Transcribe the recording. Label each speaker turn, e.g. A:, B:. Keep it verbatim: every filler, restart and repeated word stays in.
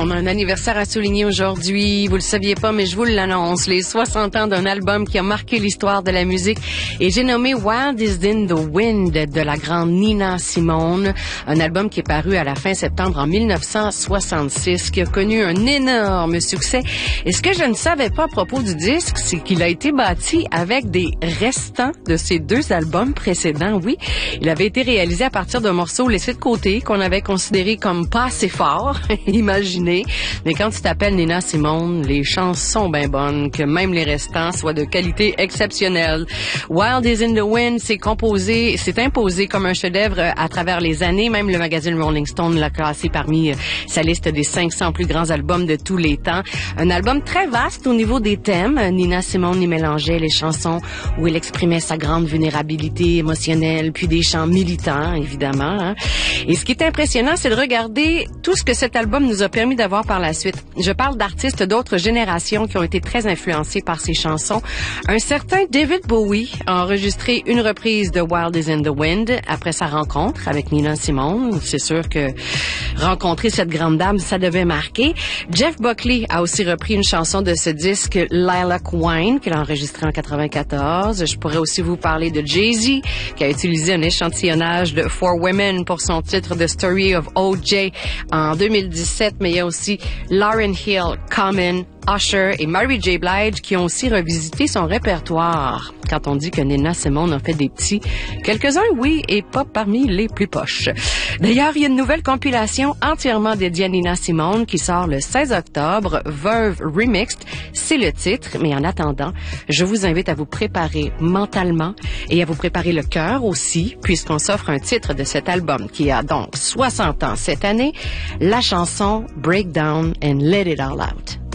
A: On a un anniversaire à souligner aujourd'hui. Vous le saviez pas, mais je vous l'annonce. Les soixante ans d'un album qui a marqué l'histoire de la musique. Et j'ai nommé Wild is in the Wind de la grande Nina Simone. Un album qui est paru à la fin septembre en mille neuf cent soixante-six, qui a connu un énorme succès. Et ce que je ne savais pas à propos du disque, c'est qu'il a été bâti avec des restants de ses deux albums précédents. Oui, il avait été réalisé à partir d'un morceau laissé de côté qu'on avait considéré comme pas assez fort. Imaginez. Mais quand tu t'appelles Nina Simone, les chansons sont bien bonnes, que même les restants soient de qualité exceptionnelle. Wild is in the Wind s'est composé, s'est imposé comme un chef-d'œuvre à travers les années. Même le magazine Rolling Stone l'a classé parmi sa liste des cinq cents plus grands albums de tous les temps. Un album très vaste au niveau des thèmes. Nina Simone y mélangeait les chansons où elle exprimait sa grande vulnérabilité émotionnelle, puis des chants militants, évidemment. Hein. Et ce qui est impressionnant, c'est de regarder tout ce que cet album nous a permis d'avoir par la suite. Je parle d'artistes d'autres générations qui ont été très influencés par ces chansons. Un certain David Bowie a enregistré une reprise de Wild is in the Wind après sa rencontre avec Nina Simone. C'est sûr que rencontrer cette grande dame, ça devait marquer. Jeff Buckley a aussi repris une chanson de ce disque, Lilac Wine, qu'il a enregistré en quatre-vingt-quatorze. Je pourrais aussi vous parler de Jay-Z, qui a utilisé un échantillonnage de For Women pour son titre The Story of O J en deux mille dix-sept, mais il y a aussi Lauryn Hill, Common, Usher et Mary J. Blige qui ont aussi revisité son répertoire. Quand on dit que Nina Simone en fait des petits, quelques-uns, oui, et pas parmi les plus poches. D'ailleurs, il y a une nouvelle compilation entièrement dédiée à Nina Simone qui sort le seize octobre, Verve Remixed, c'est le titre. Mais en attendant, je vous invite à vous préparer mentalement et à vous préparer le cœur aussi, puisqu'on s'offre un titre de cet album qui a donc soixante ans cette année, la chanson Break Down and Let It All Out.